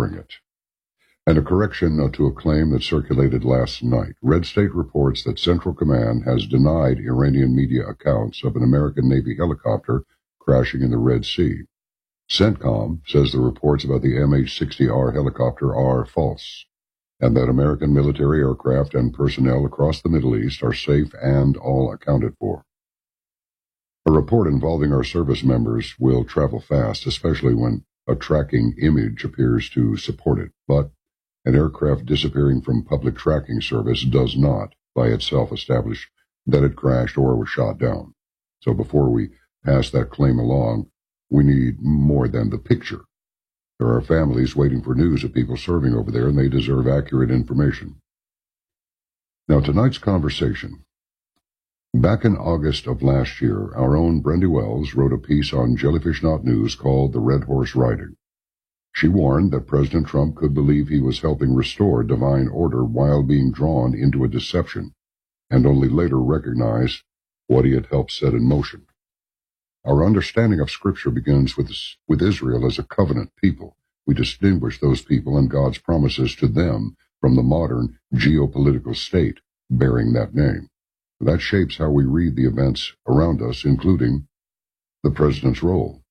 during it. And a correction to a claim that circulated last night. Red State reports that Central Command has denied Iranian media accounts of an American Navy helicopter crashing in the Red Sea. CENTCOM says the reports about the MH-60R helicopter are false, and that American military aircraft and personnel across the Middle East are safe and all accounted for. A report involving our service members will travel fast, especially when a tracking image appears to support it, but an aircraft disappearing from public tracking service does not, by itself, establish that it crashed or was shot down. So before we pass that claim along, we need more than the picture. There are families waiting for news of people serving over there, and they deserve accurate information. Now, tonight's conversation. Back in August of last year, our own Brendy Wells wrote a piece on Jellyfish Knot News called The Red Horse Riding. She warned that President Trump could believe he was helping restore divine order while being drawn into a deception, and only later recognize what he had helped set in motion. Our understanding of Scripture begins with Israel as a covenant people. We distinguish those people and God's promises to them from the modern geopolitical state bearing that name. That shapes how we read the events around us, including the president's role.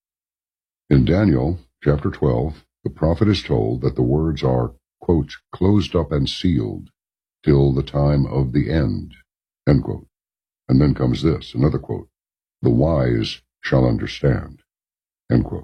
In Daniel chapter 12, the prophet is told that the words are, quote, closed up and sealed till the time of the end, end quote. And then comes this, another quote, the wise shall understand, end quote.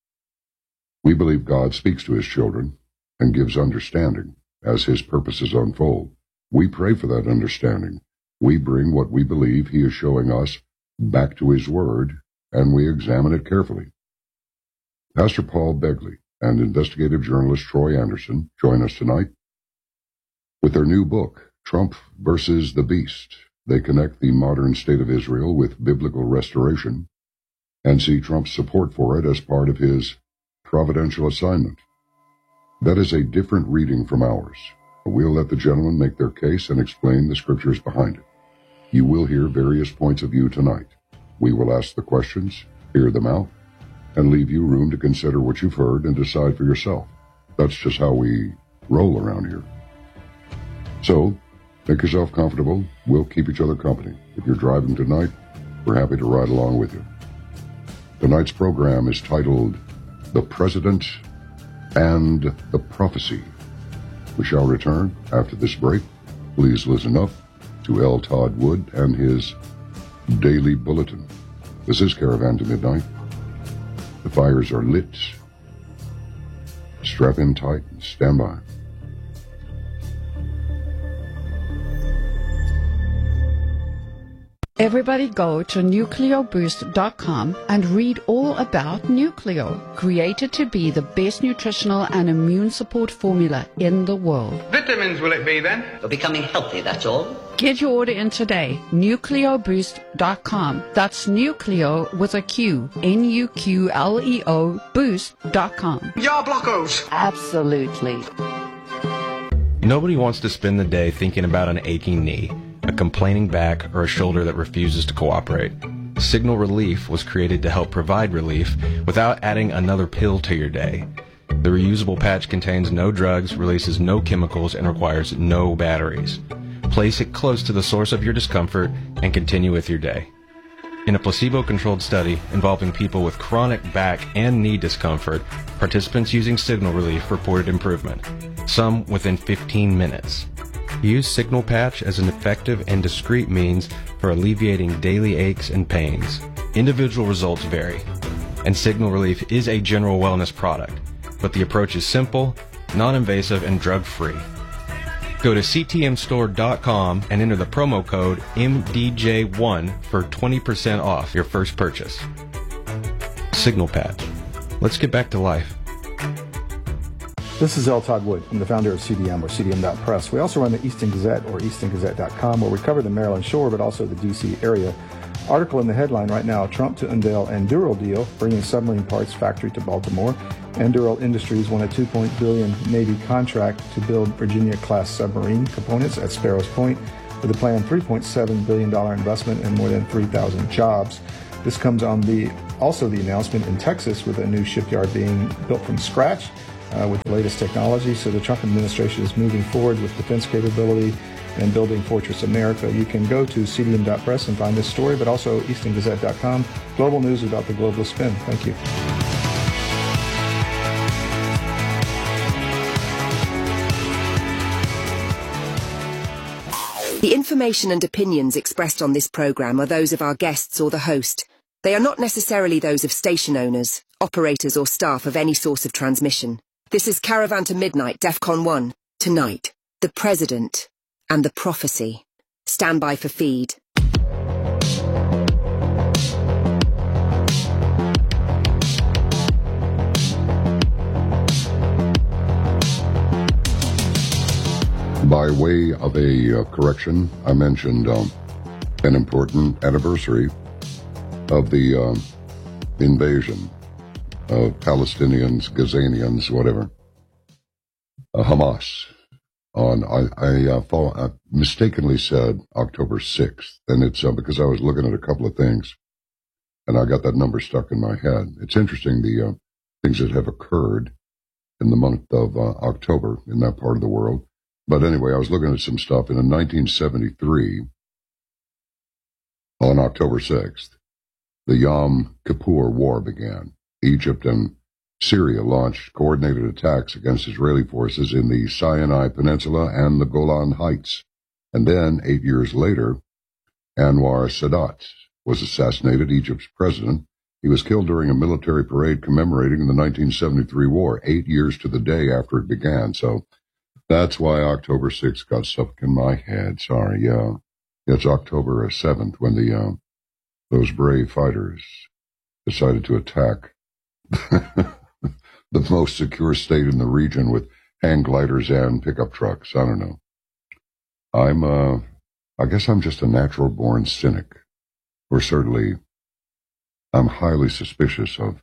We believe God speaks to his children and gives understanding as his purposes unfold. We pray for that understanding. We bring what we believe he is showing us back to his word, and we examine it carefully. Pastor Paul Begley and investigative journalist Troy Anderson join us tonight. With their new book, Trump versus the Beast, they connect the modern state of Israel with biblical restoration and see Trump's support for it as part of his providential assignment. That is a different reading from ours. We'll let the gentlemen make their case and explain the scriptures behind it. You will hear various points of view tonight. We will ask the questions, hear them out, and leave you room to consider what you've heard and decide for yourself. That's just how we roll around here. So, make yourself comfortable. We'll keep each other company. If you're driving tonight, we're happy to ride along with you. Tonight's program is titled The President and the Prophecy. We shall return after this break. Please listen up to L. Todd Wood and his Daily Bulletin. This is Caravan to Midnight. The fires are lit. Strap in tight and stand by. Everybody go to NucleoBoost.com and read all about Nucleo, created to be the best nutritional and immune support formula in the world. Vitamins will it be then? For becoming healthy, that's all. Get your order in today. NucleoBoost.com. That's Nucleo with a Q. Nucleo Boost.com. Ya blockos! Absolutely. Nobody wants to spend the day thinking about an aching knee, a complaining back, or a shoulder that refuses to cooperate. Signal Relief was created to help provide relief without adding another pill to your day. The reusable patch contains no drugs, releases no chemicals, and requires no batteries. Place it close to the source of your discomfort and continue with your day. In a placebo-controlled study involving people with chronic back and knee discomfort, participants using Signal Relief reported improvement, some within 15 minutes. Use Signal Patch as an effective and discreet means for alleviating daily aches and pains. Individual results vary, and Signal Relief is a general wellness product, but the approach is simple, non-invasive, and drug-free. Go to ctmstore.com and enter the promo code MDJ1 for 20% off your first purchase. Signal Patch. Let's get back to life. This is L. Todd Wood. I'm the founder of CDM, or CDM.press. We also run the Easton Gazette, or EastonGazette.com, where we cover the Maryland shore, but also the D.C. area. Article in the headline right now, Trump to unveil Anduril deal, bringing submarine parts factory to Baltimore. Anduril Industries won a $2 billion Navy contract to build Virginia-class submarine components at Sparrows Point with a planned $3.7 billion investment and more than 3,000 jobs. This comes on also the announcement in Texas with a new shipyard being built from scratch. with the latest technology. So the Trump administration is moving forward with defense capability and building Fortress America. You can go to cdm.press and find this story, but also eastonggazette.com. Global news about the globalist spin. Thank you. The information and opinions expressed on this program are those of our guests or the host. They are not necessarily those of station owners, operators or staff of any source of transmission. This is Caravan to Midnight, DEFCON 1. Tonight, the President and the Prophecy. Stand by for feed. By way of a correction, I mentioned an important anniversary of the invasion of Palestinians, Gazanians, whatever, Hamas. I mistakenly said October 6th, and it's because I was looking at a couple of things, and I got that number stuck in my head. It's interesting, the things that have occurred in the month of October in that part of the world. But anyway, I was looking at some stuff, and in 1973, on October 6th, the Yom Kippur War began. Egypt and Syria launched coordinated attacks against Israeli forces in the Sinai Peninsula and the Golan Heights. And then, 8 years later, Anwar Sadat was assassinated, Egypt's president. He was killed during a military parade commemorating the 1973 war, 8 years to the day after it began. So that's why October 6th got stuck in my head. Sorry, yeah. It's October 7th when those brave fighters decided to attack the most secure state in the region with hang gliders and pickup trucks. I don't know. I guess I'm just a natural-born cynic. Or certainly, I'm highly suspicious of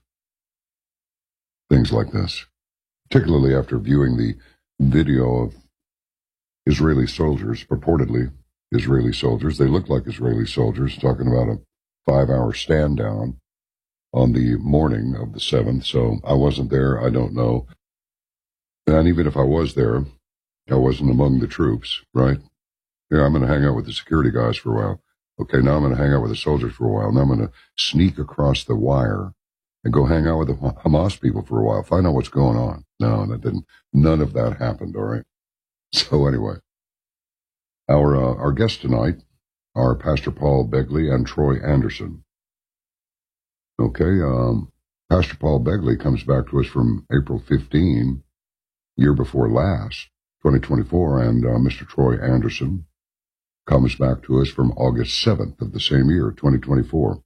things like this, particularly after viewing the video of Israeli soldiers, purportedly Israeli soldiers. They look like Israeli soldiers, talking about a 5-hour stand down on the morning of the 7th. So I wasn't there. I don't know. And even if I was there, I wasn't among the troops, right? Yeah, I'm going to hang out with the security guys for a while. Okay, now I'm going to hang out with the soldiers for a while. Now I'm going to sneak across the wire and go hang out with the Hamas people for a while. Find out what's going on. No, that didn't. None of that happened, all right? So anyway, our guests tonight are Pastor Paul Begley and Troy Anderson. Okay, Pastor Paul Begley comes back to us from April 15, year before last, 2024, and Mr. Troy Anderson comes back to us from August 7th of the same year, 2024.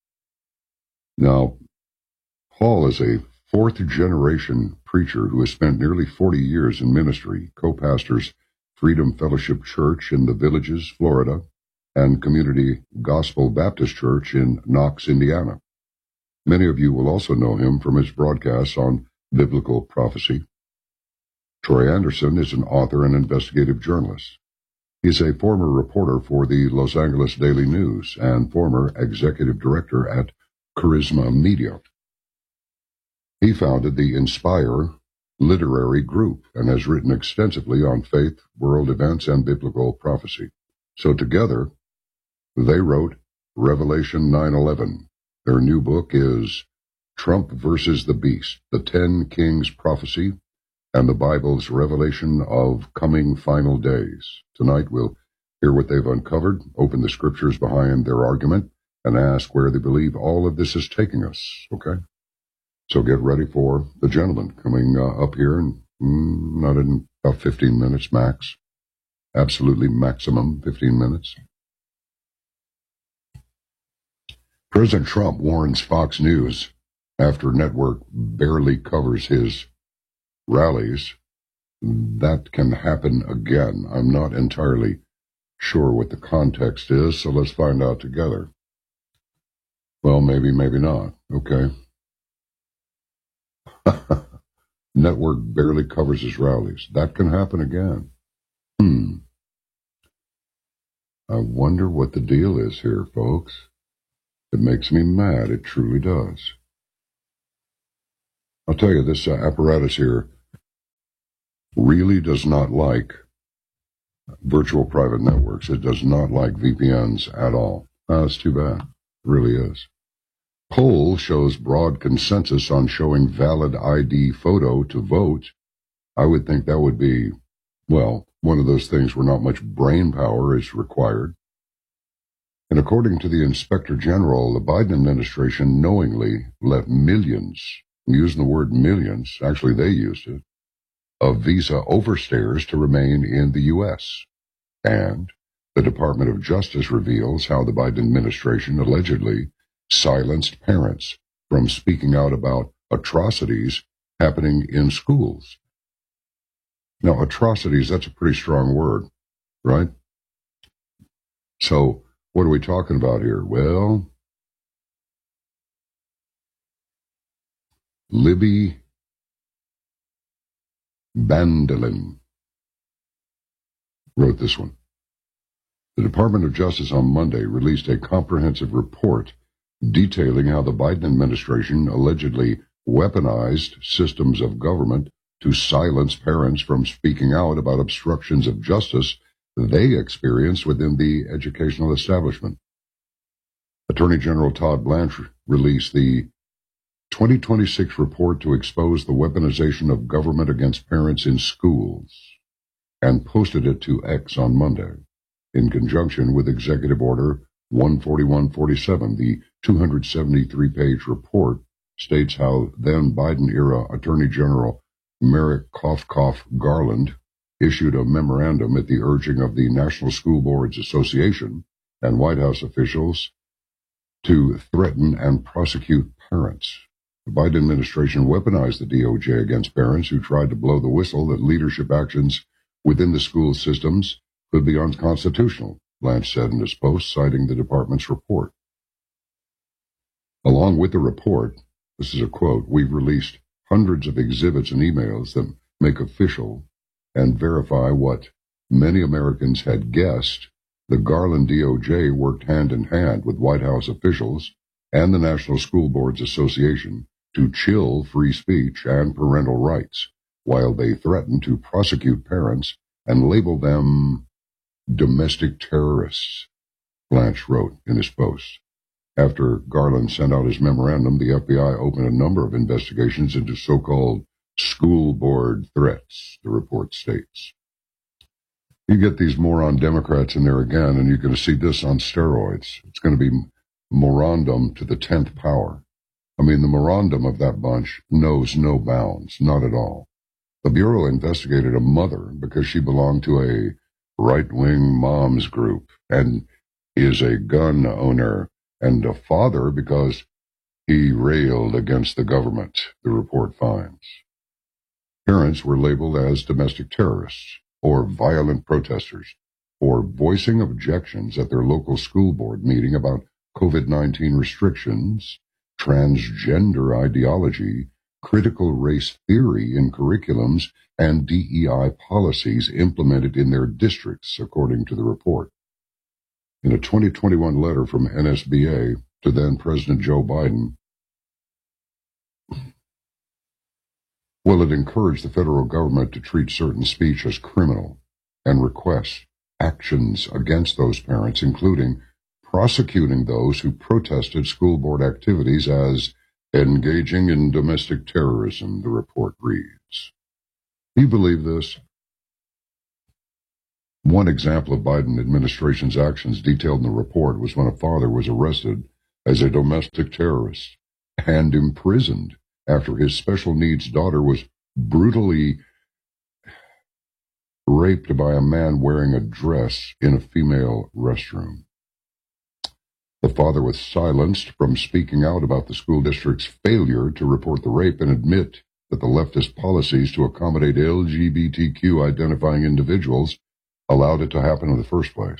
Now, Paul is a fourth-generation preacher who has spent nearly 40 years in ministry, co-pastors Freedom Fellowship Church in the Villages, Florida, and Community Gospel Baptist Church in Knox, Indiana. Many of you will also know him from his broadcasts on biblical prophecy. Troy Anderson is an author and investigative journalist. He's a former reporter for the Los Angeles Daily News and former executive director at Charisma Media. He founded the Inspire Literary Group and has written extensively on faith, world events, and biblical prophecy. So together, they wrote Revelation 9/11. Their new book is Trump versus the Beast, the 10 Kings Prophecy, and the Bible's revelation of coming final days. Tonight we'll hear what they've uncovered, open the scriptures behind their argument, and ask where they believe all of this is taking us, okay? So get ready for the gentleman coming up here in not in about 15 minutes max. Absolutely maximum 15 minutes. President Trump warns Fox News after network barely covers his rallies. That can happen again. I'm not entirely sure what the context is, so let's find out together. Well, maybe, maybe not. Okay. Network barely covers his rallies. That can happen again. I wonder what the deal is here, folks. It makes me mad. It truly does. I'll tell you, this apparatus here really does not like virtual private networks. It does not like VPNs at all. That's too bad. It really is. Poll shows broad consensus on showing valid ID photo to vote. I would think that would be, well, one of those things where not much brain power is required. And according to the Inspector General, the Biden administration knowingly let millions, I'm using the word millions, actually they used it, of visa overstayers to remain in the U.S. And the Department of Justice reveals how the Biden administration allegedly silenced parents from speaking out about atrocities happening in schools. Now, atrocities, that's a pretty strong word, right? So, what are we talking about here? Well, Libby Bandelin wrote this one. The Department of Justice on Monday released a comprehensive report detailing how the Biden administration allegedly weaponized systems of government to silence parents from speaking out about obstructions of justice they experienced within the educational establishment. Attorney General Todd Blanche released the 2026 report to expose the weaponization of government against parents in schools and posted it to X on Monday in conjunction with Executive Order 14147. The 273-page report states how then Biden-era Attorney General Merrick Garland issued a memorandum at the urging of the National School Boards Association and White House officials to threaten and prosecute parents. The Biden administration weaponized the DOJ against parents who tried to blow the whistle that leadership actions within the school systems could be unconstitutional, Blanche said in his post, citing the department's report. Along with the report, this is a quote, "We've released hundreds of exhibits and emails that make official and verify what many Americans had guessed. The Garland DOJ worked hand in hand with White House officials and the National School Boards Association to chill free speech and parental rights, while they threatened to prosecute parents and label them domestic terrorists," Blanche wrote in his post. After Garland sent out his memorandum, the FBI opened a number of investigations into so-called school board threats, the report states. You get these moron Democrats in there again, and you're going to see this on steroids. It's going to be morondom to the 10th power. I mean, the morondom of that bunch knows no bounds, not at all. The Bureau investigated a mother because she belonged to a right-wing moms group and is a gun owner, and a father because he railed against the government, the report finds. Parents were labeled as domestic terrorists or violent protesters for voicing objections at their local school board meeting about COVID-19 restrictions, transgender ideology, critical race theory in curriculums, and DEI policies implemented in their districts, according to the report. In a 2021 letter from NSBA to then President Joe Biden, well, it encouraged the federal government to treat certain speech as criminal and request actions against those parents, including prosecuting those who protested school board activities as engaging in domestic terrorism, the report reads. Do you believe this? One example of Biden administration's actions detailed in the report was when a father was arrested as a domestic terrorist and imprisoned after his special needs daughter was brutally raped by a man wearing a dress in a female restroom. The father was silenced from speaking out about the school district's failure to report the rape and admit that the leftist policies to accommodate LGBTQ identifying individuals allowed it to happen in the first place.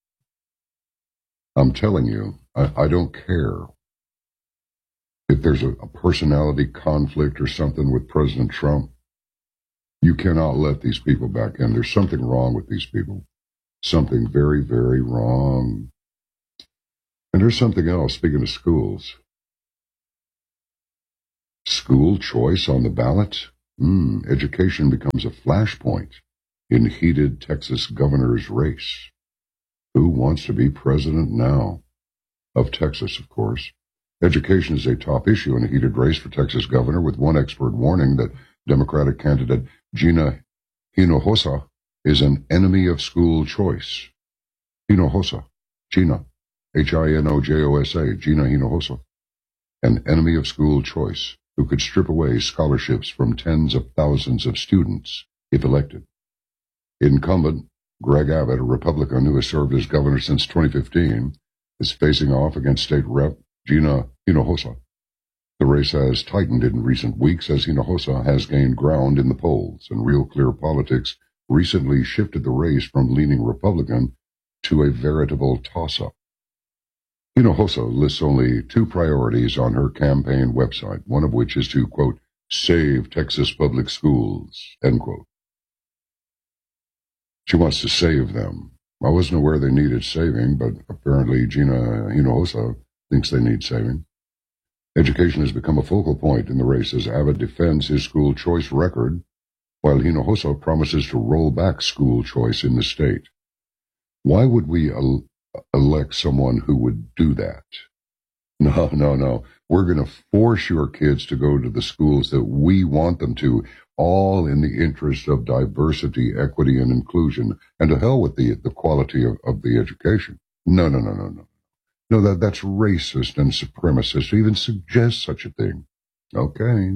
I'm telling you, I don't care if there's a personality conflict or something with President Trump. You cannot let these people back in. There's something wrong with these people. Something very, very wrong. And there's something else, speaking of schools. School choice on the ballot? Education becomes a flashpoint in heated Texas governor's race. Who wants to be president now? Of Texas, of course. Education is a top issue in a heated race for Texas governor, with one expert warning that Democratic candidate Gina Hinojosa is an enemy of school choice. Hinojosa, Gina, Hinojosa, Gina Hinojosa, an enemy of school choice who could strip away scholarships from tens of thousands of students if elected. Incumbent Greg Abbott, a Republican who has served as governor since 2015, is facing off against state rep Gina Hinojosa. The race has tightened in recent weeks as Hinojosa has gained ground in the polls, and Real Clear Politics recently shifted the race from leaning Republican to a veritable toss-up. Hinojosa lists only 2 priorities on her campaign website, one of which is to, quote, save Texas public schools, end quote. She wants to save them. I wasn't aware they needed saving, but apparently Gina Hinojosa thinks they need saving. Education has become a focal point in the race as Abbott defends his school choice record, while Hinojosa promises to roll back school choice in the state. Why would we elect someone who would do that? No. We're going to force your kids to go to the schools that we want them to, all in the interest of diversity, equity, and inclusion, and to hell with the quality of the education. No. No, that's racist and supremacist to even suggest such a thing. Okay.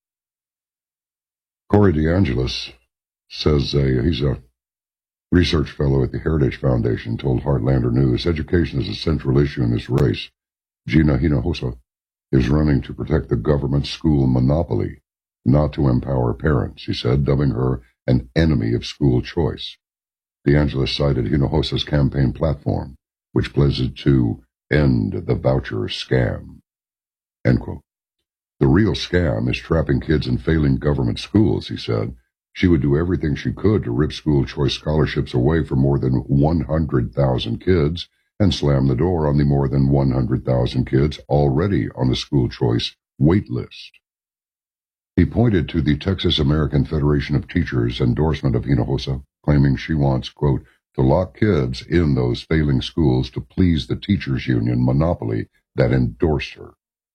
Corey DeAngelis says he's a research fellow at the Heritage Foundation, told Heartlander News, education is a central issue in this race. Gina Hinojosa is running to protect the government school monopoly, not to empower parents, he said, dubbing her an enemy of school choice. DeAngelis cited Hinojosa's campaign platform, which pledged to end the voucher scam, end quote. The real scam is trapping kids in failing government schools, he said. She would do everything she could to rip school choice scholarships away from more than 100,000 kids and slam the door on the more than 100,000 kids already on the school choice wait list. He pointed to the Texas American Federation of Teachers' endorsement of Hinojosa, claiming she wants, quote, to lock kids in those failing schools to please the teachers' union monopoly that endorsed her.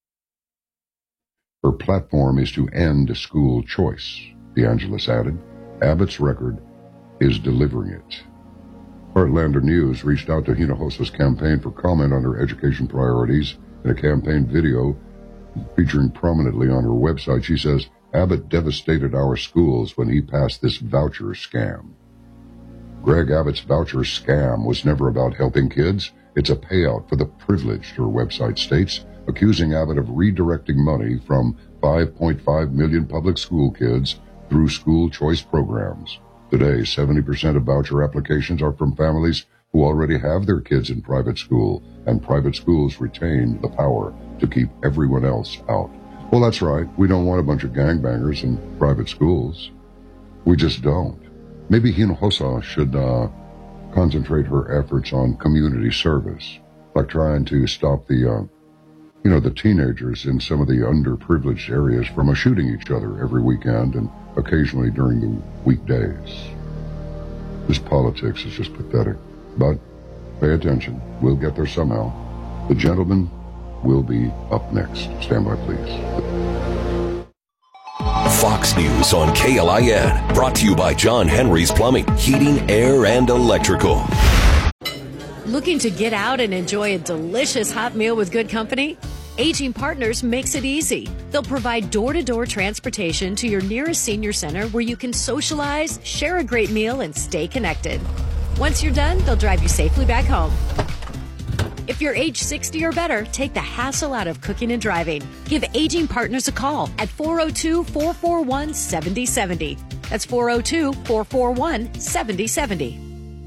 Her platform is to end school choice, DeAngelis added. Abbott's record is delivering it. Heartlander News reached out to Hinojosa's campaign for comment on her education priorities. In a campaign video featuring prominently on her website, she says, Abbott devastated our schools when he passed this voucher scam. Greg Abbott's voucher scam was never about helping kids. It's a payout for the privileged, her website states, accusing Abbott of redirecting money from 5.5 million public school kids through school choice programs. Today, 70% of voucher applications are from families who already have their kids in private school, and private schools retain the power to keep everyone else out. Well, that's right. We don't want a bunch of gangbangers in private schools. We just don't. Maybe Hinojosa should concentrate her efforts on community service, like trying to stop the teenagers in some of the underprivileged areas from shooting each other every weekend and occasionally during the weekdays. This politics is just pathetic. But pay attention. We'll get there somehow. The gentleman will be up next. Stand by, please. Fox News on KLIN. Brought to you by John Henry's Plumbing, Heating, Air, and Electrical. Looking to get out and enjoy a delicious hot meal with good company? Aging Partners makes it easy. They'll provide door-to-door transportation to your nearest senior center where you can socialize, share a great meal, and stay connected. Once you're done, they'll drive you safely back home. If you're age 60 or better, take the hassle out of cooking and driving. Give Aging Partners a call at 402-441-7070. That's 402-441-7070.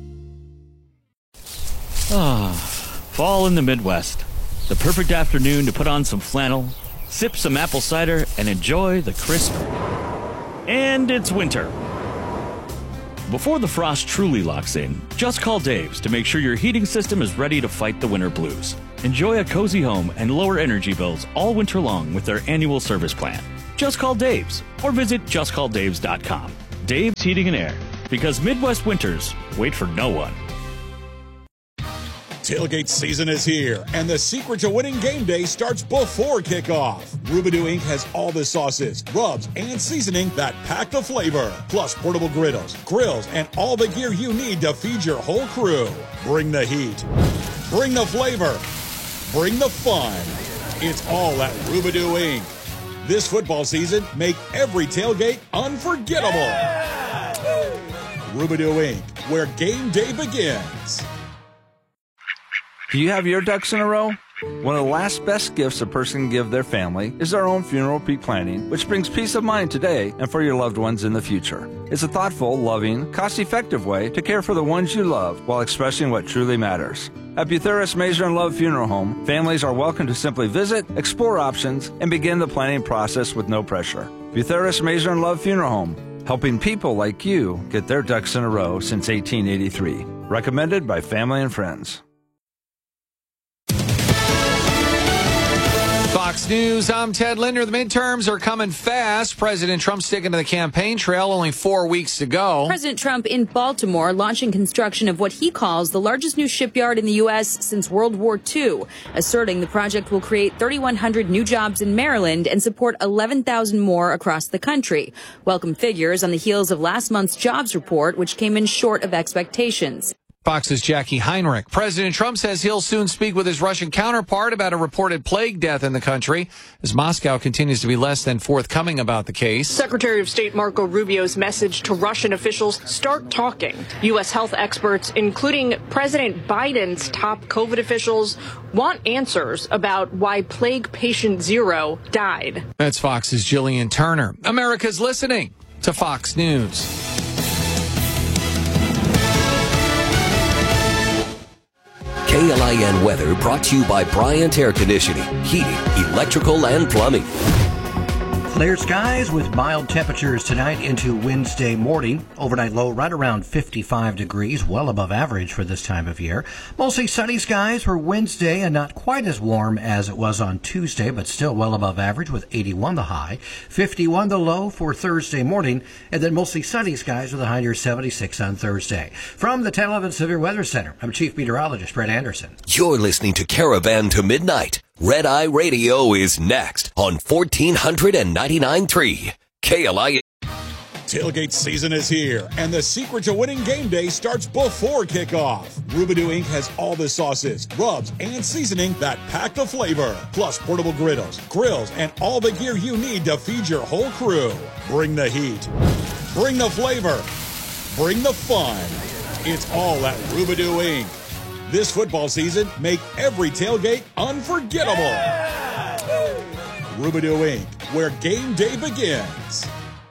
Fall in the Midwest. The perfect afternoon to put on some flannel, sip some apple cider, and enjoy the crisp. And it's winter. Before the frost truly locks in, just call Dave's to make sure your heating system is ready to fight the winter blues. Enjoy a cozy home and lower energy bills all winter long with their annual service plan. just call Dave's or visit justcalldaves.com. Dave's Heating and Air, because Midwest winters wait for no one. Tailgate season is here, and the secret to winning game day starts before kickoff. Rubidou Inc. has all the sauces, rubs, and seasoning that pack the flavor, plus portable griddles, grills, and all the gear you need to feed your whole crew. Bring the heat. Bring the flavor. Bring the fun. It's all at Rubidou Inc. This football season, make every tailgate unforgettable. Rubidou Inc., where game day begins. Do you have your ducks in a row? One of the last best gifts a person can give their family is their own funeral pre-planning, which brings peace of mind today and for your loved ones in the future. It's a thoughtful, loving, cost-effective way to care for the ones you love while expressing what truly matters. At Butheris Mazer and Love Funeral Home, families are welcome to simply visit, explore options, and begin the planning process with no pressure. Butheris Mazer and Love Funeral Home, helping people like you get their ducks in a row since 1883. Recommended by family and friends. Fox News, I'm Ted Linder. The midterms are coming fast. President Trump sticking to the campaign trail, only 4 weeks to go. President Trump in Baltimore launching construction of what he calls the largest new shipyard in the U.S. since World War II, asserting the project will create 3,100 new jobs in Maryland and support 11,000 more across the country. Welcome figures on the heels of last month's jobs report, which came in short of expectations. Fox's Jackie Heinrich. President Trump says he'll soon speak with his Russian counterpart about a reported plague death in the country, as Moscow continues to be less than forthcoming about the case. Secretary of State Marco Rubio's message to Russian officials: start talking. U.S. health experts, including President Biden's top COVID officials, want answers about why plague patient zero died. That's Fox's Jillian Turner. America's listening to Fox News. KLIN weather brought to you by Bryant Air Conditioning, Heating, Electrical, and Plumbing. Clear skies with mild temperatures tonight into Wednesday morning. Overnight low right around 55 degrees, well above average for this time of year. Mostly sunny skies for Wednesday and not quite as warm as it was on Tuesday, but still well above average with 81 the high, 51 the low for Thursday morning, and then mostly sunny skies with a high near 76 on Thursday. From the 1011 Severe Weather Center, I'm Chief Meteorologist Brett Anderson. You're listening to Caravan to Midnight. Red Eye Radio is next on 1499.3 KLIN. Tailgate season is here, and the secret to winning game day starts before kickoff. Rubidou Inc. has all the sauces, rubs, and seasoning that pack the flavor, plus portable griddles, grills, and all the gear you need to feed your whole crew. Bring the heat. Bring the flavor. Bring the fun. It's all at Rubidou Inc. This football season, make every tailgate unforgettable. Rubidou Inc., where game day begins.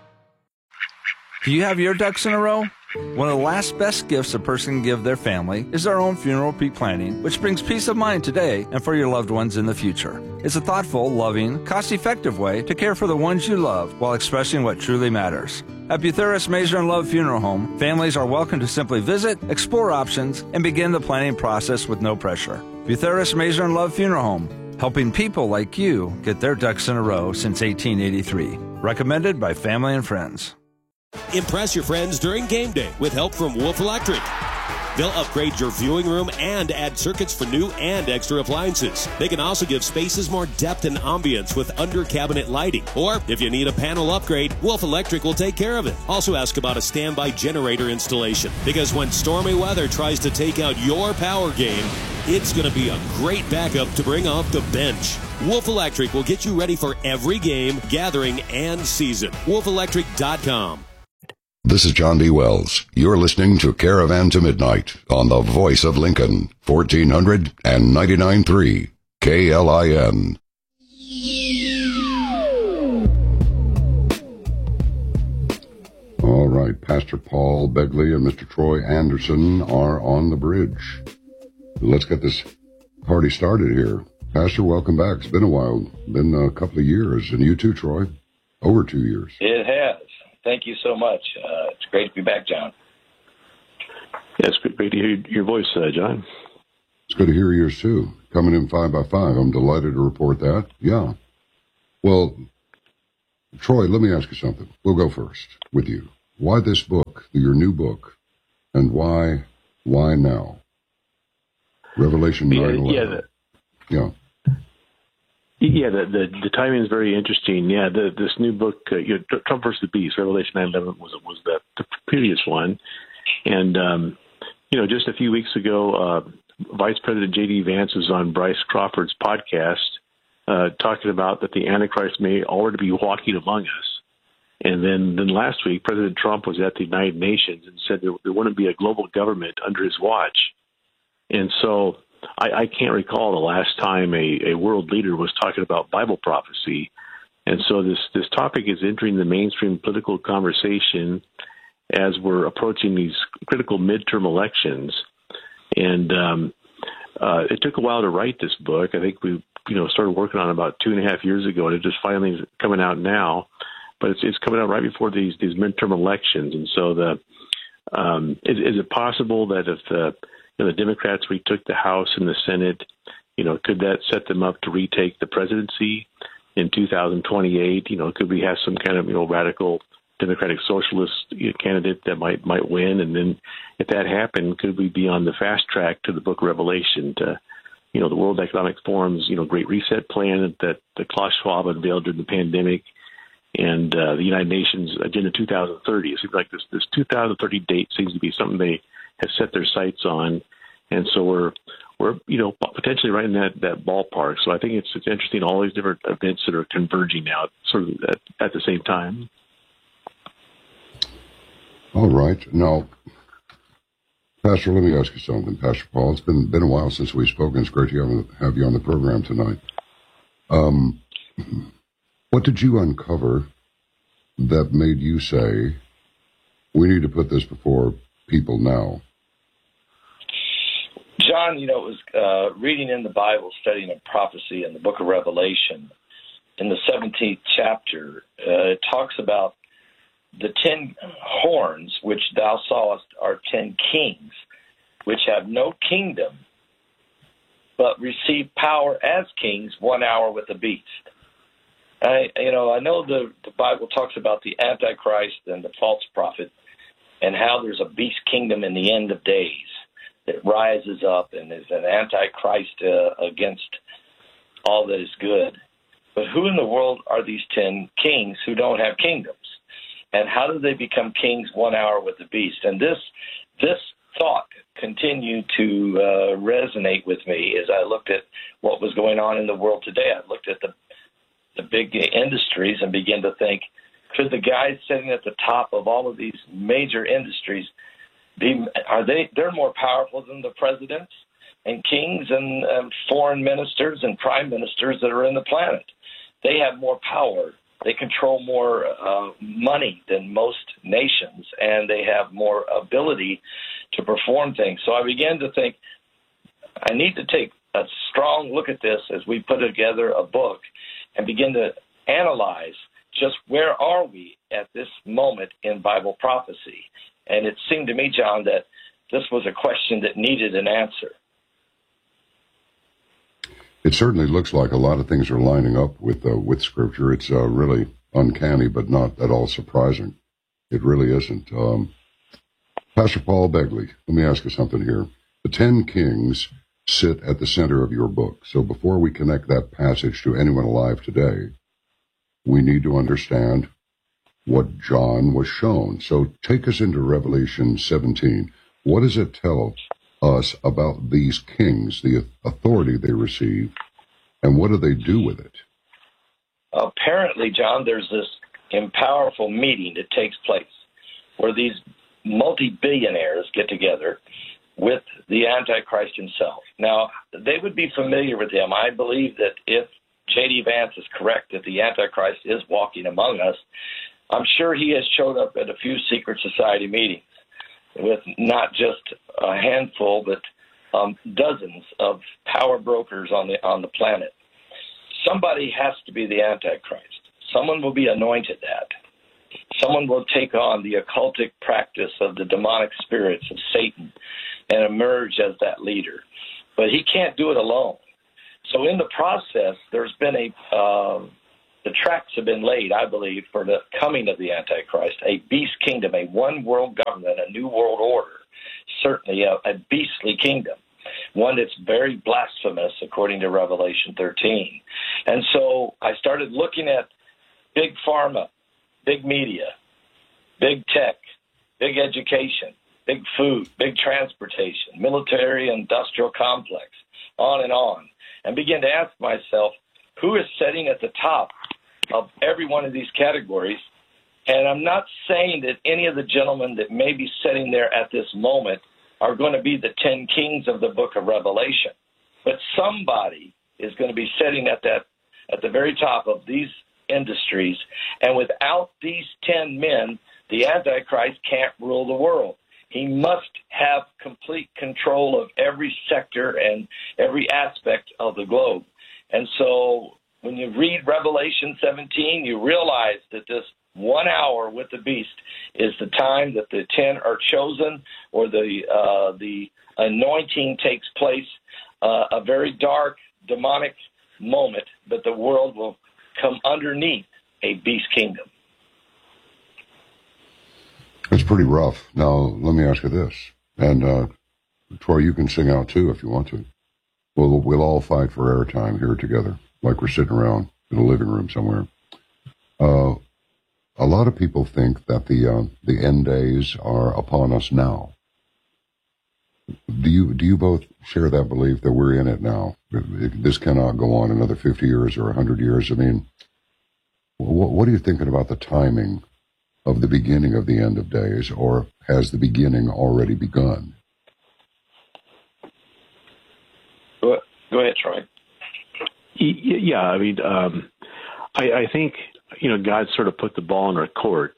Do you have your ducks in a row? One of the last best gifts a person can give their family is their own funeral pre-planning, which brings peace of mind today and for your loved ones in the future. It's a thoughtful, loving, cost-effective way to care for the ones you love while expressing what truly matters. At Butheris Mazer and Love Funeral Home, families are welcome to simply visit, explore options, and begin the planning process with no pressure. Butheris Mazer and Love Funeral Home, helping people like you get their ducks in a row since 1883. Recommended by family and friends. Impress your friends during game day with help from Wolf Electric. They'll upgrade your viewing room and add circuits for new and extra appliances. They can also give spaces more depth and ambience with under-cabinet lighting. Or if you need a panel upgrade, Wolf Electric will take care of it. Also ask about a standby generator installation, because when stormy weather tries to take out your power game, it's going to be a great backup to bring off the bench. Wolf Electric will get you ready for every game, gathering, and season. WolfElectric.com. This is John D. Wells. You're listening to Caravan to Midnight on the Voice of Lincoln, 1499.3 KLIN. All right, Pastor Paul Begley and Mr. Troy Anderson are on the bridge. Let's get this party started here. Pastor, welcome back. It's been a while. Been a couple of years. And you too, Troy. Over 2 years. It has. Thank you so much. It's great to be back, John. Yeah, it's great to hear your voice, John. It's good to hear yours, too. Coming in 5 by 5. I'm delighted to report that. Yeah. Well, Troy, let me ask you something. We'll go first with you. Why this book, your new book, and why now? Revelation 9:11. Yeah, the timing is very interesting. Yeah, this new book, Trump versus the Beast, Revelation 9:11 was the previous one, and just a few weeks ago, Vice President J.D. Vance was on Bryce Crawford's podcast talking about that the Antichrist may already be walking among us. And then last week, President Trump was at the United Nations and said there wouldn't be a global government under his watch. And so I can't recall the last time a world leader was talking about Bible prophecy. And so this topic is entering the mainstream political conversation as we're approaching these critical midterm elections. And it took a while to write this book. I think we started working on it about 2.5 years ago, and it just finally is coming out now. But it's coming out right before these midterm elections. And so is it possible that if the Democrats retook the House and the Senate, could that set them up to retake the presidency in 2028? Could we have some kind of radical Democratic Socialist candidate that might win? And then if that happened, could we be on the fast track to the Book of Revelation, to the World Economic Forum's Great Reset plan that Klaus Schwab unveiled during the pandemic, and the United Nations Agenda 2030? It seems like this 2030 date seems to be something they have set their sights on, and so we're potentially right in that ballpark. So I think it's interesting, all these different events that are converging now sort of at the same time. All right. Now, Pastor, let me ask you something. Pastor Paul, it's been a while since we've spoken. It's great to have you on the program tonight. What did you uncover that made you say, we need to put this before people now? John, it was reading in the Bible, studying a prophecy in the book of Revelation. In the 17th chapter, it talks about the 10 horns which thou sawest are 10 kings, which have no kingdom, but receive power as kings 1 hour with the beast. I know the Bible talks about the Antichrist and the false prophet and how there's a beast kingdom in the end of days that rises up and is an Antichrist against all that is good. But who in the world are these 10 kings who don't have kingdoms? And how do they become kings 1 hour with the beast? And this thought continued to resonate with me as I looked at what was going on in the world today. I looked at the big industries and began to think, could the guys sitting at the top of all of these major industries they're more powerful than the presidents and kings and foreign ministers and prime ministers that are in the planet? They have more power. They control more money than most nations, and they have more ability to perform things. So I began to think, I need to take a strong look at this as we put together a book and begin to analyze just where are we at this moment in Bible prophecy. And it seemed to me, John, that this was a question that needed an answer. It certainly looks like a lot of things are lining up with Scripture. It's really uncanny, but not at all surprising. It really isn't. Pastor Paul Begley, let me ask you something here. The 10 kings sit at the center of your book. So before we connect that passage to anyone alive today, we need to understand what John was shown. So take us into Revelation 17. What does it tell us about these kings, the authority they receive, and what do they do with it? Apparently, John, there's this powerful meeting that takes place where these multi-billionaires get together with the Antichrist himself. Now, they would be familiar with him. I believe that if J.D. Vance is correct that the Antichrist is walking among us, I'm sure he has showed up at a few secret society meetings with not just a handful, but dozens of power brokers on the planet. Somebody has to be the Antichrist. Someone will be anointed that. Someone will take on the occultic practice of the demonic spirits of Satan and emerge as that leader. But he can't do it alone. So in the process, there's been the tracks have been laid, I believe, for the coming of the Antichrist, a beast kingdom, a one world government, a new world order, certainly a beastly kingdom, one that's very blasphemous, according to Revelation 13. And so I started looking at big pharma, big media, big tech, big education, big food, big transportation, military-industrial complex, on, and began to ask myself, who is sitting at the top of every one of these categories? And I'm not saying that any of the gentlemen that may be sitting there at this moment are going to be the 10 kings of the book of Revelation, but somebody is going to be sitting at the very top of these industries, and without these 10 men, the Antichrist can't rule the world. He must have complete control of every sector and every aspect of the globe. And so when you read Revelation 17, you realize that this 1 hour with the beast is the time that the 10 are chosen, or the anointing takes place, a very dark, demonic moment, but the world will come underneath a beast kingdom. It's pretty rough. Now, let me ask you this, and Troy, you can sing out too if you want to. We'll all fight for airtime here together, like we're sitting around in a living room somewhere. A lot of people think that the end days are upon us now. Do you both share that belief that we're in it now? This cannot go on another 50 years or 100 years. I mean, what are you thinking about the timing of the beginning of the end of days, or has the beginning already begun? Go ahead, Troy. Yeah, I mean, I think, God sort of put the ball in our court.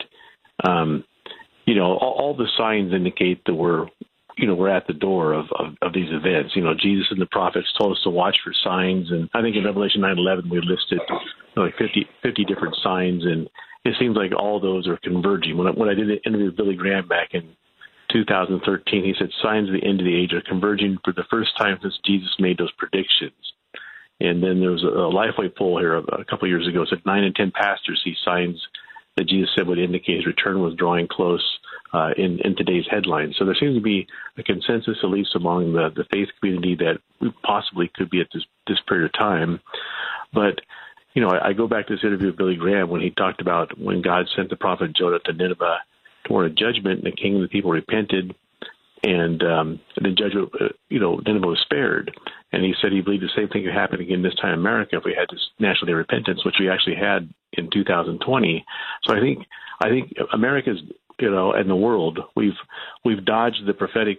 All the signs indicate that we're at the door of these events. Jesus and the prophets told us to watch for signs, and I think in Revelation 9:11 we listed like 50 different signs, and it seems like all those are converging. When I did an interview with Billy Graham back in 2013, he said signs of the end of the age are converging for the first time since Jesus made those predictions. And then there was a Lifeway poll here a couple of years ago. It said 9 in 10 pastors see signs that Jesus said would indicate his return was drawing close in today's headlines. So there seems to be a consensus, at least among the faith community, that we possibly could be at this period of time. But, I go back to this interview with Billy Graham when he talked about when God sent the prophet Jonah to Nineveh to warn a judgment, and the king and the people repented, and the judgment, Nineveh was spared. And he said he believed the same thing could happen again this time in America if we had this National Day of Repentance, which we actually had in 2020. So I think America's, and the world, we've dodged the prophetic,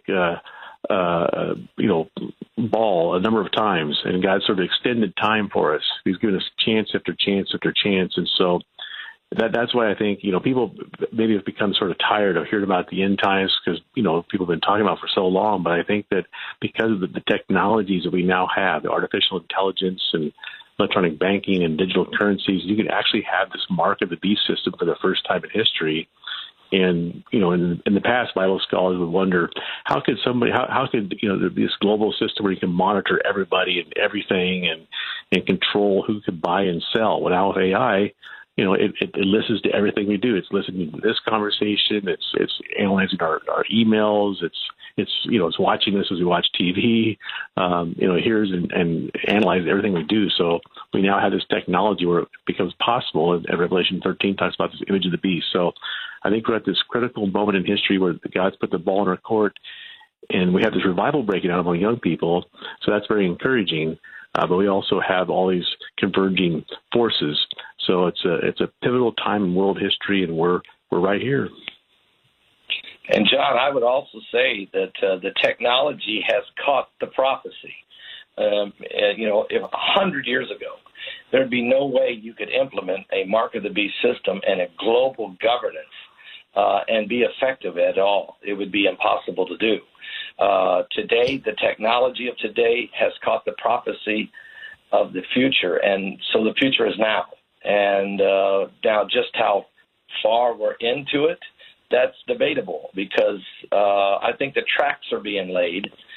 ball a number of times, and God sort of extended time for us. He's given us chance after chance after chance, and so that's why I think people maybe have become sort of tired of hearing about the end times because people have been talking about it for so long. But I think that because of the technologies that we now have, the artificial intelligence and electronic banking and digital currencies, you can actually have this mark of the beast system for the first time in history. And, in the past, Bible scholars would wonder, how could this global system where you can monitor everybody and everything and control who could buy and sell? Well, now with AI, it listens to everything we do. It's listening to this conversation. It's analyzing our emails. It's watching us as we watch TV. It hears and analyzes everything we do. So we now have this technology where it becomes possible. And Revelation 13 talks about this image of the beast. So I think we're at this critical moment in history where God's put the ball in our court, and we have this revival breaking out among young people. So that's very encouraging. But we also have all these converging forces. So it's a pivotal time in world history, and we're right here. And John, I would also say that the technology has caught the prophecy. If 100 years ago, there'd be no way you could implement a mark of the beast system and a global governance and be effective at all. It would be impossible to do. Today, the technology of today has caught the prophecy of the future, and so the future is now. And now just how far we're into it, that's debatable because I think the tracks are being laid.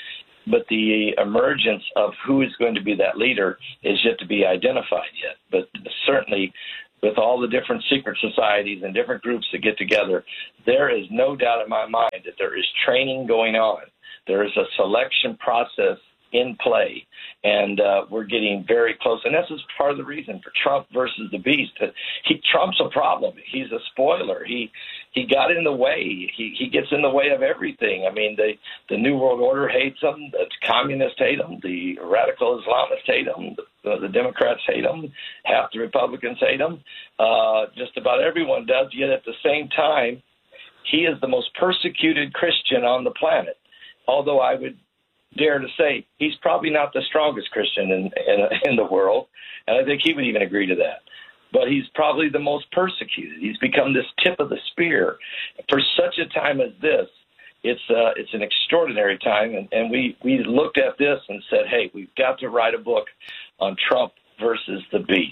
but the emergence of who is going to be that leader is yet to be identified yet. But certainly, with all the different secret societies and different groups that get together, there is no doubt in my mind that there is training going on. There is a selection process in play, and we're getting very close. And this is part of the reason for Trump versus the beast. Trump's a problem. He's a spoiler. He got in the way. He gets in the way of everything. I mean, the New World Order hates him. The communists hate him. The radical Islamists hate him. The Democrats hate him. Half the Republicans hate him. Just about everyone does. Yet at the same time, he is the most persecuted Christian on the planet. Although I would dare to say he's probably not the strongest Christian in the world, and I think he would even agree to that. But he's probably the most persecuted. He's become this tip of the spear. For such a time as this, it's an extraordinary time, and we looked at this and said, hey, we've got to write a book on Trump versus the beast.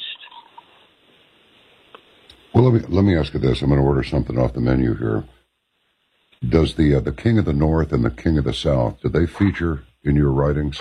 Well, let me ask you this. I'm going to order something off the menu here. Does the King of the North and the King of the South, do they feature in your writings?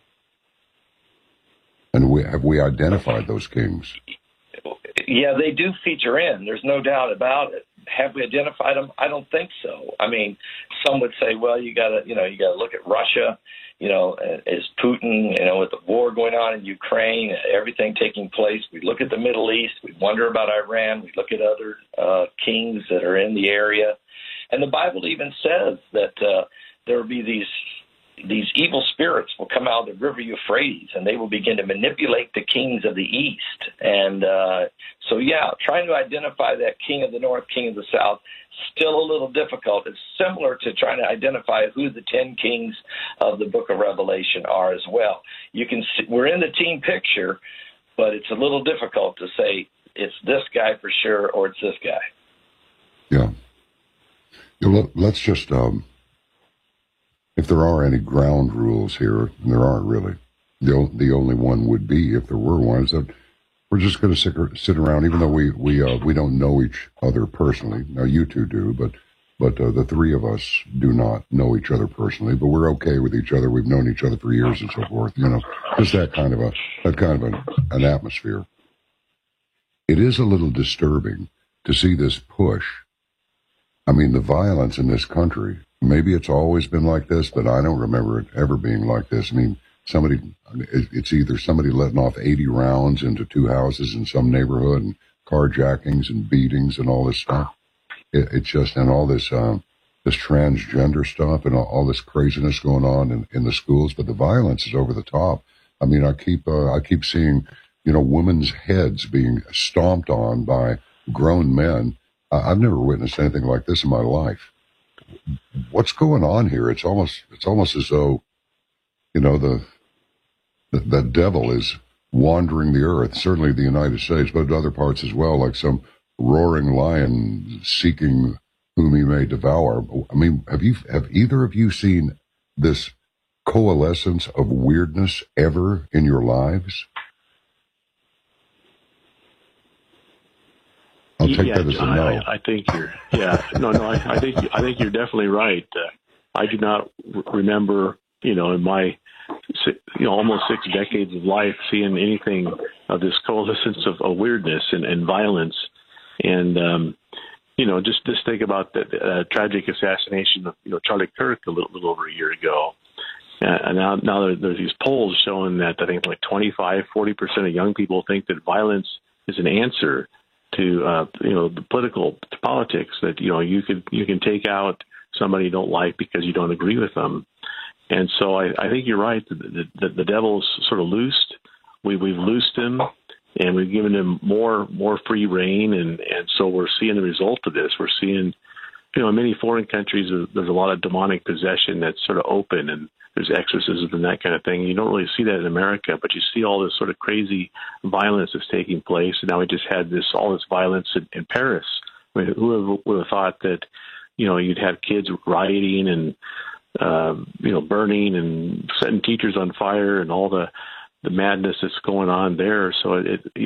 And have we identified those kings? Yeah, they do feature in. There's no doubt about it. Have we identified them? I don't think so. I mean, some would say, well, you got to look at Russia. Is Putin, with the war going on in Ukraine, everything taking place. We look at the Middle East. We wonder about Iran. We look at other kings that are in the area. And the Bible even says that there will be these evil spirits will come out of the river Euphrates, and they will begin to manipulate the kings of the East. And so, trying to identify that king of the North, king of the South, still a little difficult. It's similar to trying to identify who the 10 kings of the book of Revelation are as well. You can see, we're in the team picture, but it's a little difficult to say it's this guy for sure or it's this guy. Yeah. Let's just, if there are any ground rules here, and there aren't really, the only one would be, if there were one, is that we're just going to sit around, even though we don't know each other personally. Now, you two do, but the three of us do not know each other personally, but we're okay with each other. We've known each other for years and so forth. Just that kind of an atmosphere. It is a little disturbing to see this push. I mean, the violence in this country, maybe it's always been like this, but I don't remember it ever being like this. I mean, it's either somebody letting off 80 rounds into 2 houses in some neighborhood and carjackings and beatings and all this stuff. It's just, and all this transgender stuff and all this craziness going on in the schools, but the violence is over the top. I mean, I keep seeing, women's heads being stomped on by grown men. I've never witnessed anything like this in my life. What's going on here? It's almost as though, the devil is wandering the earth, certainly the United States, but other parts as well, like some roaring lion seeking whom he may devour. I mean, have either of you seen this coalescence of weirdness ever in your lives? I'll take that as a no. I think you're. I think you're definitely right. I do not remember, in my, almost 6 decades of life, seeing anything of this coalescence of weirdness and violence, and just think about the tragic assassination of Charlie Kirk a little over a year ago. And now there's these polls showing that I think like 25-40% of young people think that violence is an answer to the politics, that you can take out somebody you don't like because you don't agree with them. And so I think you're right. The devil's sort of loosed. We've loosed him, and we've given him more free reign, and so we're seeing the result of this. We're seeing, in many foreign countries, there's a lot of demonic possession that's sort of open, and there's exorcisms and that kind of thing. You don't really see that in America, but you see all this sort of crazy violence that's taking place. And now we just had all this violence in Paris. I mean, who would have thought that, you'd have kids rioting and, burning and setting teachers on fire and all the madness that's going on there. So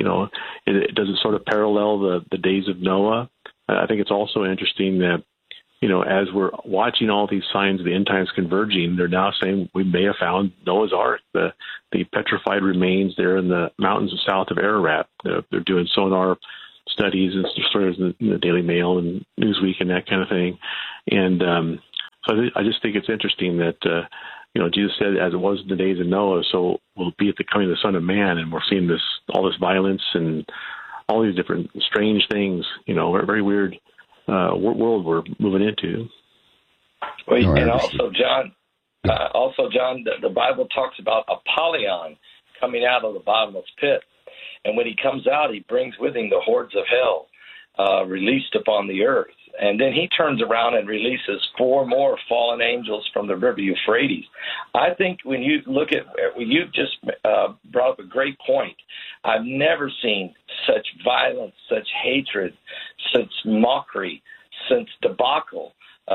it doesn't sort of parallel the days of Noah. I think it's also interesting that, as we're watching all these signs of the end times converging, they're now saying we may have found Noah's Ark, the petrified remains there in the mountains south of Ararat. They're doing sonar studies and stories in the Daily Mail and Newsweek and that kind of thing. And so I just think it's interesting that, Jesus said, as it was in the days of Noah, so will it be at the coming of the Son of Man. And we're seeing all this violence and all these different strange things, a very weird world we're moving into. Well, and also, John, the Bible talks about Apollyon coming out of the bottomless pit. And when he comes out, he brings with him the hordes of hell released upon the earth. And then he turns around and releases 4 more fallen angels from the river Euphrates. I think when you look at, you just brought up a great point. I've never seen such violence, such hatred, such mockery, since debacle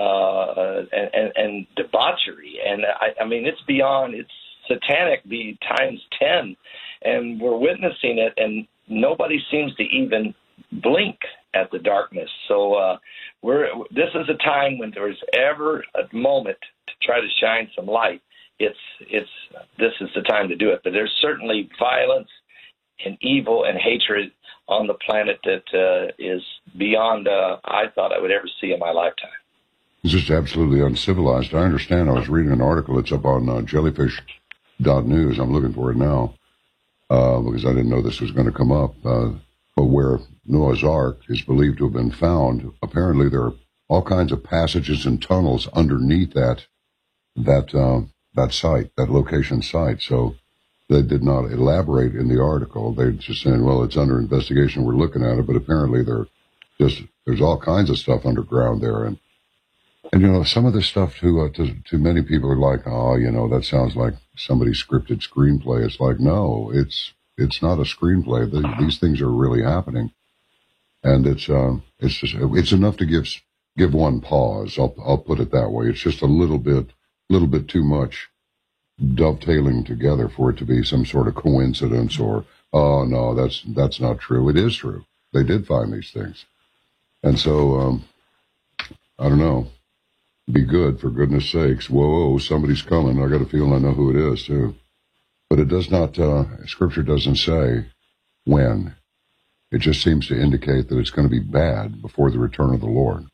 and debauchery. And I mean, it's beyond, it's satanic times 10. And we're witnessing it, and nobody seems to even blink at the darkness. So this is a time when there's ever a moment to try to shine some light. This is the time to do it. But there's certainly violence and evil and hatred on the planet that is beyond I thought I would ever see in my lifetime. It's just absolutely uncivilized. I understand. I was reading an article. It's up on jellyfish.news. I'm looking for it now because I didn't know this was going to come up. But where Noah's Ark is believed to have been found, apparently there are all kinds of passages and tunnels underneath that site, that location site. So they did not elaborate in the article. They're just saying, well, it's under investigation. We're looking at it, but apparently there's all kinds of stuff underground there. And some of this stuff to many people are like, oh, that sounds like somebody's scripted screenplay. It's like, no, it's not a screenplay. These things are really happening. And it's enough to give one pause. I'll put it that way. It's just a little bit too much dovetailing together for it to be some sort of coincidence or, oh no, that's not true. It is true. They did find these things. And so, I don't know. Be good, for goodness sakes. Whoa, somebody's coming. I got a feeling I know who it is too. But it does not, Scripture doesn't say when. It just seems to indicate that it's going to be bad before the return of the Lord.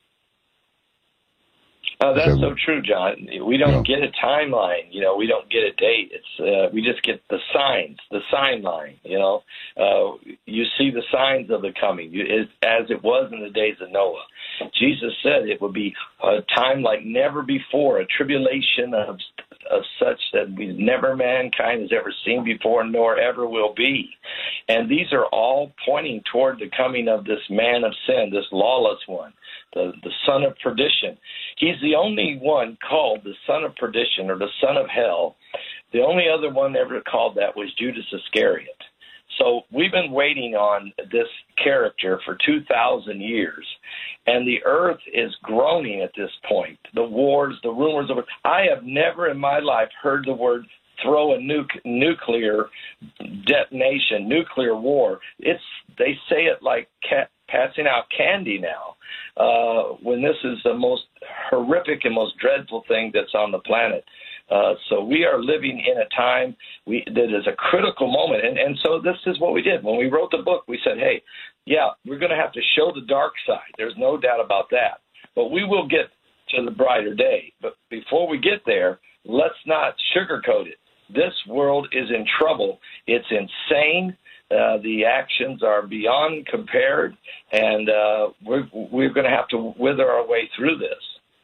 That's so true, John. We don't get a timeline. We don't get a date. It's we just get the signs, the sign line. You see the signs of the coming, as it was in the days of Noah. Jesus said it would be a time like never before, a tribulation of such that never mankind has ever seen before, nor ever will be. And these are all pointing toward the coming of this man of sin, this lawless one, the son of perdition. He's the only one called the son of perdition or the son of hell. The only other one ever called that was Judas Iscariot. So we've been waiting on this character for 2,000 years, and the earth is groaning at this point. The wars, the rumors of it. I have never in my life heard the word throw a nuclear detonation, nuclear war. They say it like passing out candy now, when this is the most horrific and most dreadful thing that's on the planet. So we are living in a time that is a critical moment. And so this is what we did. When we wrote the book, we said, hey, yeah, we're going to have to show the dark side. There's no doubt about that. But we will get to the brighter day. But before we get there, let's not sugarcoat it. This world is in trouble. It's insane. The actions are beyond compared, and we're going to have to wither our way through this.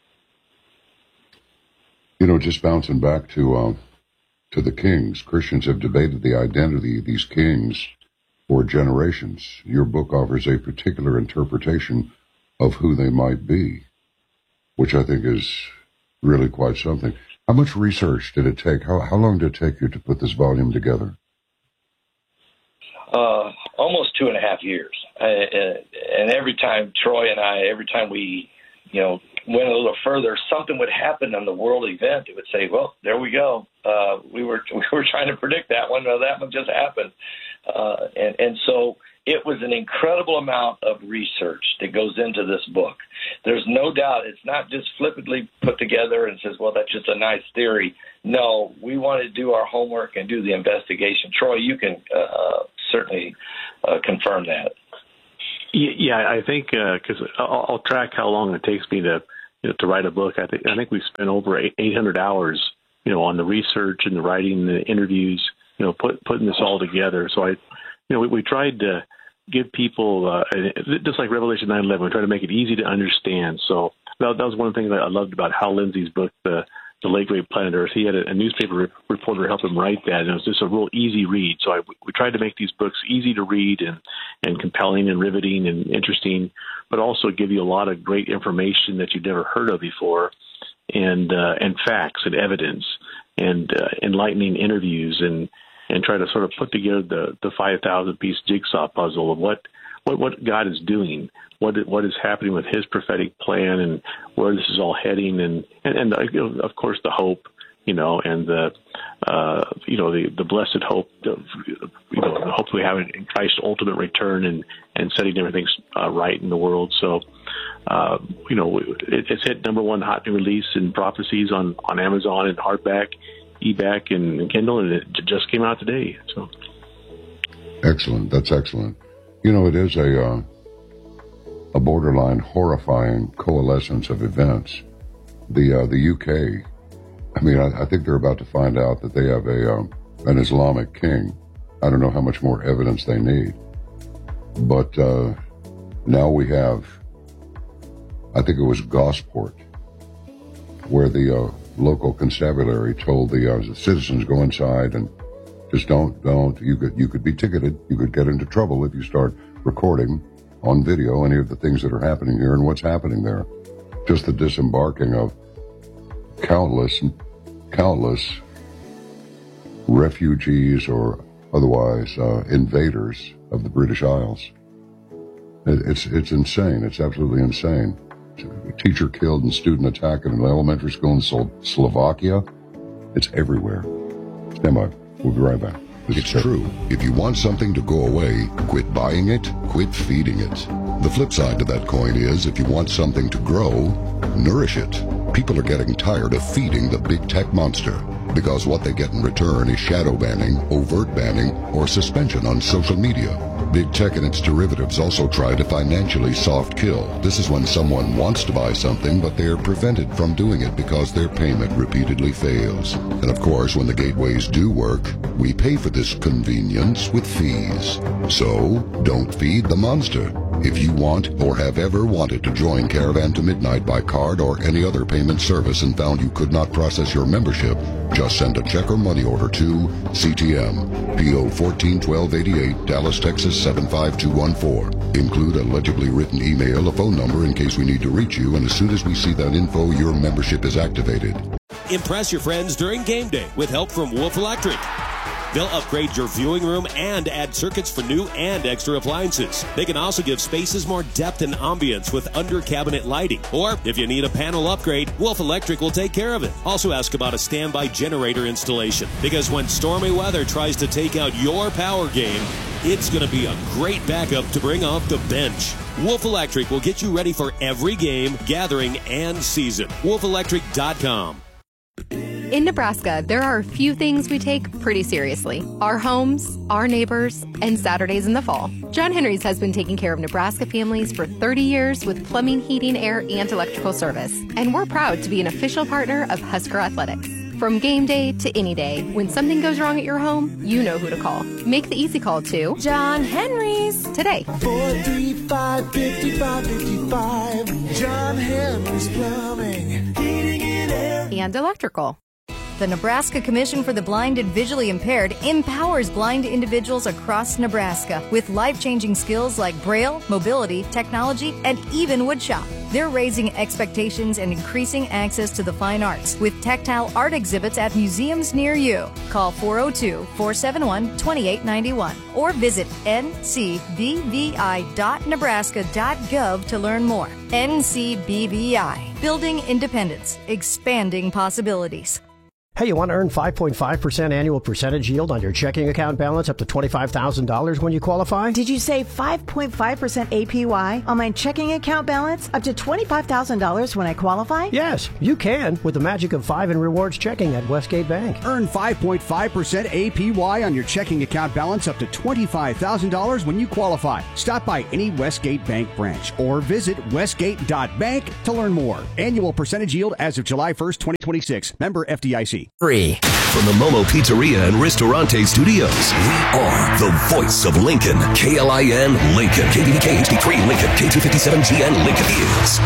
Just bouncing back to the kings, Christians have debated the identity of these kings for generations. Your book offers a particular interpretation of who they might be, which I think is really quite something. How much research did it take? How long did it take you to put this volume together? Almost 2.5 years. And every time Troy and I, we, went a little further, something would happen on the world event. It would say, well, there we go. We were trying to predict that one. No, that one just happened. And so it was an incredible amount of research that goes into this book. There's no doubt it's not just flippantly put together and says, well, that's just a nice theory. No, we want to do our homework and do the investigation. Troy, you can certainly confirm that. Yeah, I think because I'll track how long it takes me to write a book. I think we've spent over 800 hours, on the research and the writing, the interviews, putting this all together. So we tried to give people, just like Revelation 9:11, we tried to make it easy to understand. So that was one of the things that I loved about Hal Lindsey's book, The Late Great Planet Earth. He had a newspaper reporter help him write that, and it was just a real easy read. So we tried to make these books easy to read and compelling and riveting and interesting, but also give you a lot of great information that you've never heard of before, and facts and evidence and enlightening interviews and try to sort of put together the 5,000-piece jigsaw puzzle of what God is doing, what is happening with His prophetic plan, and where this is all heading, and of course the hope, and the blessed hope of the hope we have in Christ's ultimate return and setting everything right in the world. So it's hit #1 hot new release in Prophecies on Amazon and hardback, eBack, and Kindle, and it just came out today. So excellent. That's excellent. It is a borderline horrifying coalescence of events. The UK, I think they're about to find out that they have an Islamic king. I don't know how much more evidence they need, but now we have, I think it was Gosport, where the local constabulary told the citizens, go inside and just don't. You could be ticketed. You could get into trouble if you start recording on video any of the things that are happening here and what's happening there. Just the disembarking of countless refugees or otherwise invaders of the British Isles. It's insane. It's absolutely insane. A teacher killed and student attack in an elementary school in Slovakia. It's everywhere. Stand by. We'll be right back. It's true. If you want something to go away, quit buying it, quit feeding it. The flip side to that coin is if you want something to grow, nourish it. People are getting tired of feeding the big tech monster because what they get in return is shadow banning, overt banning, or suspension on social media. Big tech and its derivatives also try to financially soft kill. This is when someone wants to buy something, but they're prevented from doing it because their payment repeatedly fails. And of course, when the gateways do work, we pay for this convenience with fees. So, don't feed the monster. If you want or have ever wanted to join Caravan to Midnight by card or any other payment service and found you could not process your membership, just send a check or money order to CTM, P.O. 141288, Dallas, Texas 75214. Include a legibly written email, a phone number in case we need to reach you, and as soon as we see that info, your membership is activated. Impress your friends during game day with help from Wolf Electric. They'll upgrade your viewing room and add circuits for new and extra appliances. They can also give spaces more depth and ambience with under-cabinet lighting. Or if you need a panel upgrade, Wolf Electric will take care of it. Also ask about a standby generator installation, because when stormy weather tries to take out your power game, it's going to be a great backup to bring off the bench. Wolf Electric will get you ready for every game, gathering, and season. WolfElectric.com. In Nebraska, there are a few things we take pretty seriously. Our homes, our neighbors, and Saturdays in the fall. John Henry's has been taking care of Nebraska families for 30 years with plumbing, heating, air, and electrical service. And we're proud to be an official partner of Husker Athletics. From game day to any day, when something goes wrong at your home, you know who to call. Make the easy call to John Henry's today. 435-5555. John Henry's Plumbing, Heating, and Air. And electrical. The Nebraska Commission for the Blind and Visually Impaired empowers blind individuals across Nebraska with life-changing skills like Braille, mobility, technology, and even woodshop. They're raising expectations and increasing access to the fine arts with tactile art exhibits at museums near you. Call 402-471-2891 or visit ncbvi.nebraska.gov to learn more. NCBVI, building independence, expanding possibilities. Hey, you want to earn 5.5% annual percentage yield on your checking account balance up to $25,000 when you qualify? Did you say 5.5% APY on my checking account balance up to $25,000 when I qualify? Yes, you can with the magic of 5 in rewards checking at Westgate Bank. Earn 5.5% APY on your checking account balance up to $25,000 when you qualify. Stop by any Westgate Bank branch or visit westgate.bank to learn more. Annual percentage yield as of July 1st, 2026. Member FDIC. Free. From the Momo Pizzeria and Ristorante Studios, we are the voice of Lincoln. KLIN Lincoln. KVDK HD3 Lincoln. K257GN Lincoln is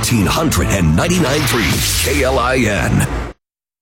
1499.3 KLIN.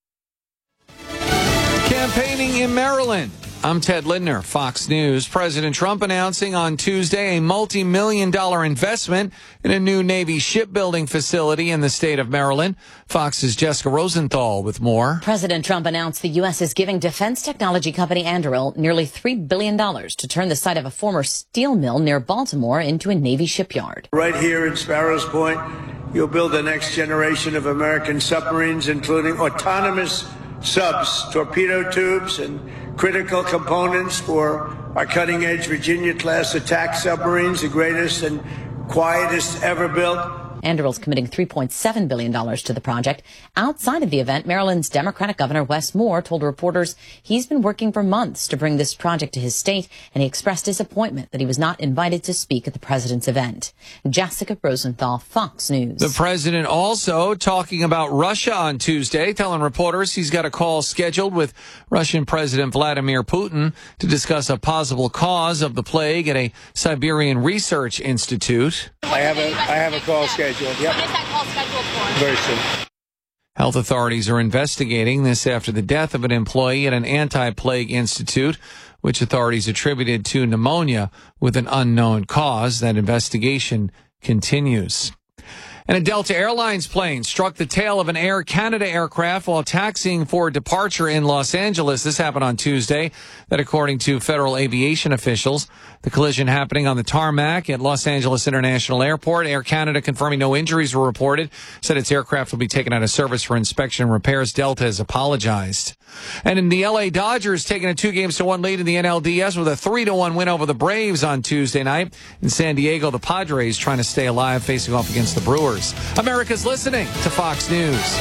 Campaigning in Maryland. I'm Ted Lindner, Fox News. President Trump announcing on Tuesday a multi-million-dollar investment in a new Navy shipbuilding facility in the state of Maryland. Fox's Jessica Rosenthal with more. President Trump announced the U.S. is giving defense technology company Anduril nearly $3 billion to turn the site of a former steel mill near Baltimore into a Navy shipyard. Right here in Sparrows Point, you'll build the next generation of American submarines, including autonomous subs, torpedo tubes, and critical components for our cutting-edge Virginia-class attack submarines, the greatest and quietest ever built. Anduril's committing $3.7 billion to the project. Outside of the event, Maryland's Democratic Governor Wes Moore told reporters he's been working for months to bring this project to his state, and he expressed disappointment that he was not invited to speak at the president's event. Jessica Rosenthal, Fox News. The president also talking about Russia on Tuesday, telling reporters he's got a call scheduled with Russian President Vladimir Putin to discuss a possible cause of the plague at a Siberian research institute. I have a call scheduled. Yep. When is that call scheduled for? Very soon. Health authorities are investigating this after the death of an employee at an anti-plague institute, which authorities attributed to pneumonia with an unknown cause. That investigation continues. And a Delta Airlines plane struck the tail of an Air Canada aircraft while taxiing for departure in Los Angeles. This happened on Tuesday, that according to federal aviation officials. The collision happening on the tarmac at Los Angeles International Airport. Air Canada confirming no injuries were reported, said its aircraft will be taken out of service for inspection and repairs. Delta has apologized. And in the LA Dodgers taking a 2-1 lead in the NLDS with a 3-1 win over the Braves on Tuesday night. In San Diego, the Padres trying to stay alive, facing off against the Brewers. America's listening to Fox News.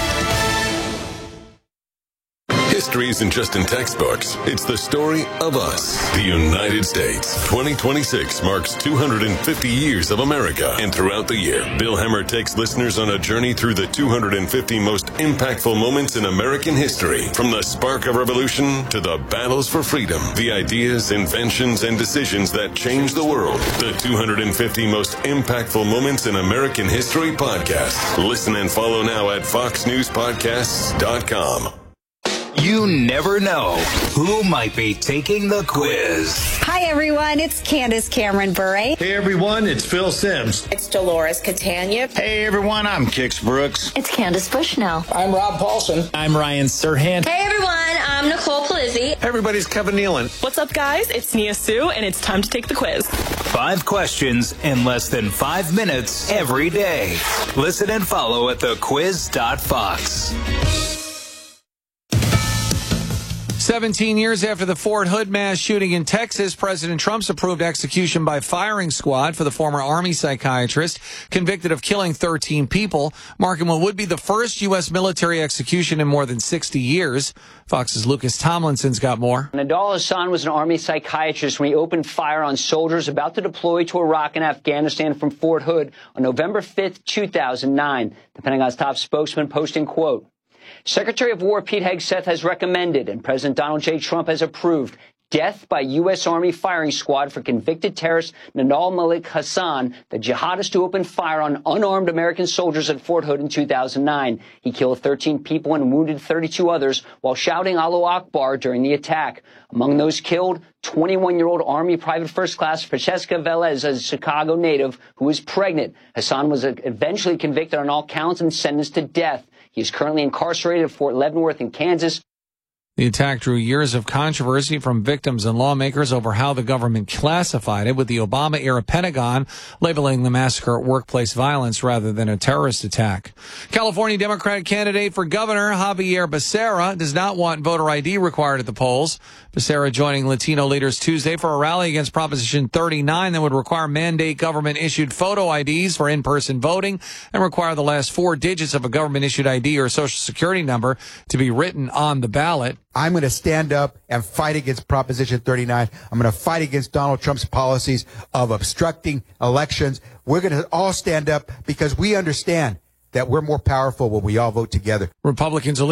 History isn't just in textbooks. It's the story of us, the United States. 2026 marks 250 years of America. And throughout the year, Bill Hemmer takes listeners on a journey through the 250 most impactful moments in American history. From the spark of revolution to the battles for freedom, the ideas, inventions, and decisions that changed the world. The 250 most impactful moments in American history podcast. Listen and follow now at foxnewspodcasts.com. You never know who might be taking the quiz. Hi, everyone. It's Candace Cameron Bure. Hey, everyone. It's Phil Sims. It's Dolores Catania. Hey, everyone. I'm Kix Brooks. It's Candace Bushnell. I'm Rob Paulson. I'm Ryan Serhant. Hey, everyone. I'm Nicole Palizzi. Hey, everybody's Kevin Nealon. What's up, guys? It's Nia Sue, and it's time to take the quiz. 5 questions in less than 5 minutes every day. Listen and follow at thequiz.fox. 17 years after the Fort Hood mass shooting in Texas, President Trump's approved execution by firing squad for the former Army psychiatrist convicted of killing 13 people, marking what would be the first U.S. military execution in more than 60 years. Fox's Lucas Tomlinson's got more. Nidal Hasan was an Army psychiatrist when he opened fire on soldiers about to deploy to Iraq and Afghanistan from Fort Hood on November 5th, 2009. The Pentagon's top spokesman posting, quote, Secretary of War Pete Hegseth has recommended and President Donald J. Trump has approved death by U.S. Army firing squad for convicted terrorist Nidal Malik Hasan, the jihadist who opened fire on unarmed American soldiers at Fort Hood in 2009. He killed 13 people and wounded 32 others while shouting Allahu Akbar during the attack. Among those killed, 21-year-old Army Private First Class Francesca Velez, a Chicago native who was pregnant. Hasan was eventually convicted on all counts and sentenced to death. He is currently incarcerated at Fort Leavenworth in Kansas. The attack drew years of controversy from victims and lawmakers over how the government classified it, with the Obama-era Pentagon labeling the massacre workplace violence rather than a terrorist attack. California Democratic candidate for governor Javier Becerra does not want voter ID required at the polls. Becerra joining Latino leaders Tuesday for a rally against Proposition 39 that would require mandate government-issued photo IDs for in-person voting and require the last 4 digits of a government-issued ID or social security number to be written on the ballot. I'm going to stand up and fight against Proposition 39. I'm going to fight against Donald Trump's policies of obstructing elections. We're going to all stand up because we understand that we're more powerful when we all vote together. Republicans